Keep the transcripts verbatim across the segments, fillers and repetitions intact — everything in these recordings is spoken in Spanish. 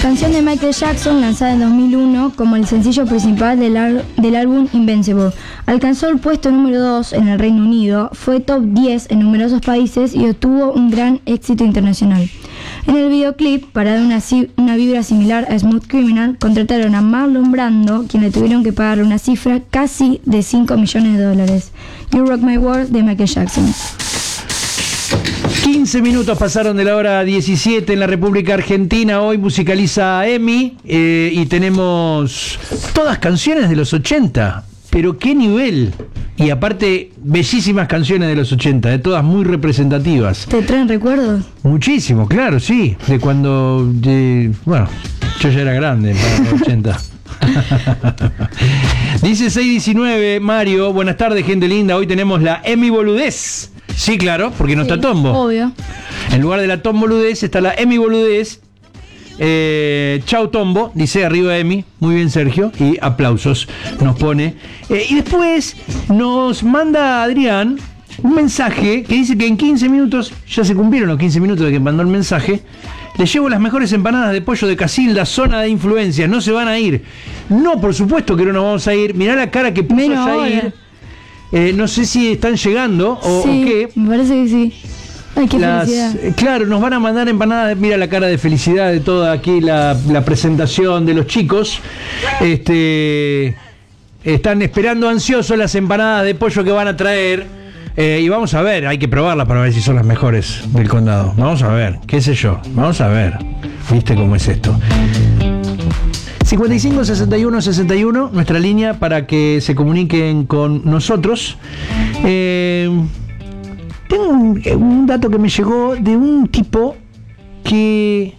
Canción de Michael Jackson, lanzada en dos mil uno como el sencillo principal del, al- del álbum Invincible. Alcanzó el puesto número dos en el Reino Unido, fue top diez en numerosos países y obtuvo un gran éxito internacional. En el videoclip, para dar una, ci- una vibra similar a Smooth Criminal, contrataron a Marlon Brando, quien le tuvieron que pagar una cifra casi de cinco millones de dólares. You Rock My World de Michael Jackson. quince minutos pasaron de la hora diecisiete en la República Argentina. Hoy musicaliza Emi eh, y tenemos todas canciones de los ochenta. Pero qué nivel. Y aparte, bellísimas canciones de los ochenta, de todas muy representativas. ¿Te traen recuerdos? Muchísimo, claro, sí. De cuando, de, bueno, yo ya era grande para los ochenta. Dice seis diecinueve, Mario, buenas tardes, gente linda. Hoy tenemos la Emi Boludez. Sí, claro, porque no Sí, está Tombo. Obvio. En lugar de la Tom Boludez está la Emi Boludez. Eh, chau Tombo, dice arriba Emi. Muy bien, Sergio. Y aplausos nos pone. Eh, y después nos manda Adrián un mensaje que dice que en quince minutos, ya se cumplieron los quince minutos de que mandó el mensaje. Le llevo las mejores empanadas de pollo de Casilda, zona de influencia. No se van a ir. No, por supuesto que no nos vamos a ir. Mirá la cara que puso Menos Jair. Eh, no sé si están llegando o, sí, o qué. Me parece que sí. Ay, qué Las, felicidad. eh, claro, nos van a mandar empanadas. Mira la cara de felicidad de toda aquí la, la presentación de los chicos. Este, están esperando ansiosos las empanadas de pollo que van a traer. Eh, y vamos a ver, hay que probarlas para ver si son las mejores del condado. Vamos a ver, qué sé yo. Vamos a ver. ¿Viste cómo es esto? cincuenta y cinco, sesenta y uno, sesenta y uno, nuestra línea para que se comuniquen con nosotros. Eh, tengo un, un dato que me llegó de un tipo que...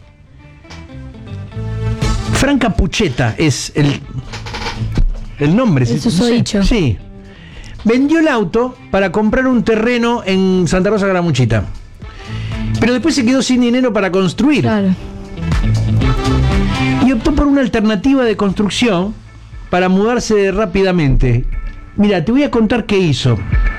Franca Pucheta es el, el nombre. El ¿sí? susodicho. No sé. Sí. Vendió el auto para comprar un terreno en Santa Rosa Garamuchita. Pero después se quedó sin dinero para construir. Claro. Y optó por una alternativa de construcción para mudarse rápidamente. Mira, te voy a contar qué hizo.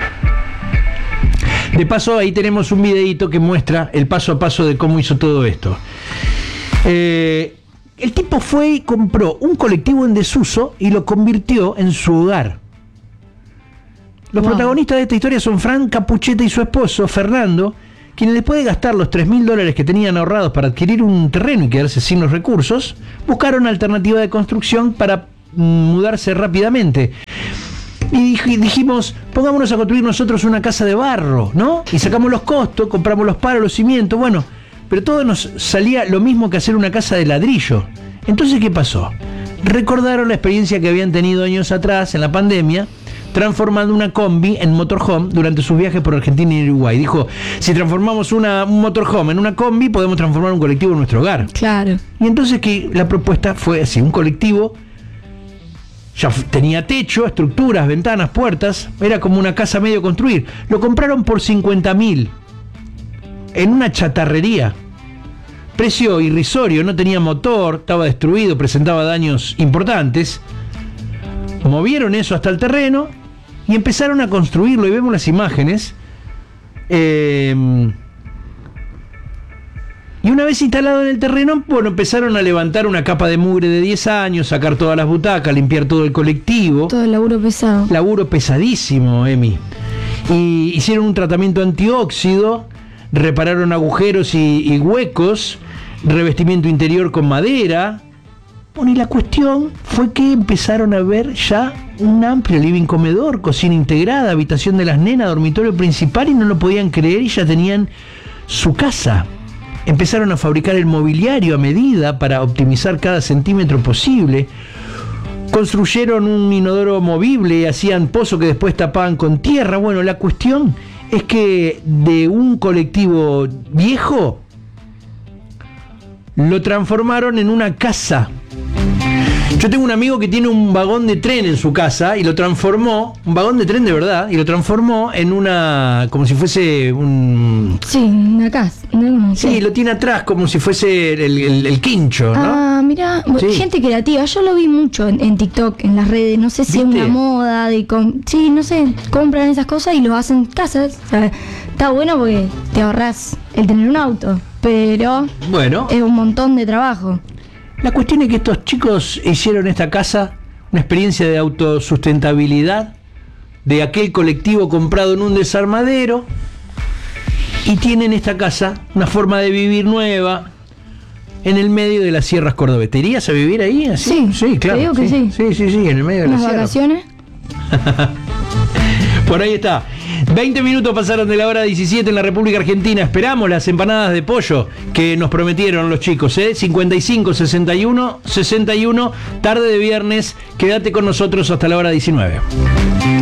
De paso, ahí tenemos un videíto que muestra el paso a paso de cómo hizo todo esto. Eh, el tipo fue y compró un colectivo en desuso y lo convirtió en su hogar. Los Wow. protagonistas de esta historia son Franca Pucheta y su esposo, Fernando, quienes después de gastar los tres mil dólares que tenían ahorrados para adquirir un terreno y quedarse sin los recursos, buscaron una alternativa de construcción para mm, mudarse rápidamente. Y dij- dijimos, pongámonos a construir nosotros una casa de barro, ¿no? Y sacamos los costos, compramos los palos, los cimientos, bueno, pero todo nos salía lo mismo que hacer una casa de ladrillo. Entonces, ¿qué pasó? Recordaron la experiencia que habían tenido años atrás en la pandemia, transformando una combi en motorhome durante sus viajes por Argentina y Uruguay. Dijo, si transformamos una, un motorhome en una combi, podemos transformar un colectivo en nuestro hogar. Claro. Y entonces que la propuesta fue así, un colectivo, ya f- tenía techo, estructuras, ventanas, puertas, era como una casa medio construir. Lo compraron por cincuenta mil, en una chatarrería. Precio irrisorio, no tenía motor, estaba destruido, presentaba daños importantes. Movieron eso hasta el terreno y empezaron a construirlo, y vemos las imágenes. Eh, y una vez instalado en el terreno, bueno, empezaron a levantar una capa de mugre de diez años, sacar todas las butacas, limpiar todo el colectivo. Todo el laburo pesado. Laburo pesadísimo, Emi. Y hicieron un tratamiento antióxido, repararon agujeros y, y huecos, revestimiento interior con madera. Bueno, y la cuestión fue que empezaron a ver ya un amplio living comedor, cocina integrada, habitación de las nenas, dormitorio principal, y no lo podían creer y ya tenían su casa. Empezaron a fabricar el mobiliario a medida para optimizar cada centímetro posible. Construyeron un inodoro movible y hacían pozo que después tapaban con tierra. Bueno, la cuestión es que de un colectivo viejo lo transformaron en una casa. Yo tengo un amigo que tiene un vagón de tren en su casa y lo transformó, un vagón de tren de verdad, y lo transformó en una, como si fuese un... Sí, una casa. No, Sí, lo tiene atrás como si fuese el, el, el quincho, ¿no? Ah, mira, Sí. gente creativa. Yo lo vi mucho en, en TikTok, en las redes. No sé si es ¿Viste? una moda de com- sí, no sé, compran esas cosas y lo hacen casas. O sea, está bueno porque te ahorras el tener un auto, pero Bueno, es un montón de trabajo. La cuestión es que estos chicos hicieron esta casa una experiencia de autosustentabilidad de aquel colectivo comprado en un desarmadero, y tienen esta casa una forma de vivir nueva en el medio de las sierras cordobesas. ¿Te irías a vivir ahí? ¿Así? Sí, sí, claro. Te digo que sí. Sí, sí, sí, en el medio de las ¿Unas sierras. vacaciones? Por ahí está. veinte minutos pasaron de la hora diecisiete en la República Argentina. Esperamos las empanadas de pollo que nos prometieron los chicos, ¿eh? cincuenta y cinco, sesenta y uno, sesenta y uno, tarde de viernes. Quédate con nosotros hasta la hora diecinueve.